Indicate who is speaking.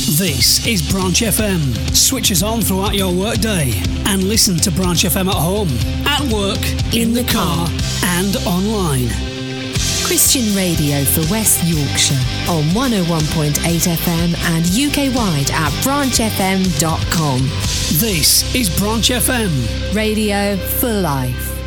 Speaker 1: This is Branch FM. Switch us on throughout your workday and listen to Branch FM at home, at work, in the car and online.
Speaker 2: Christian radio for West Yorkshire on 101.8 FM and UK-wide at branchfm.com.
Speaker 1: This is Branch FM.
Speaker 2: Radio for life.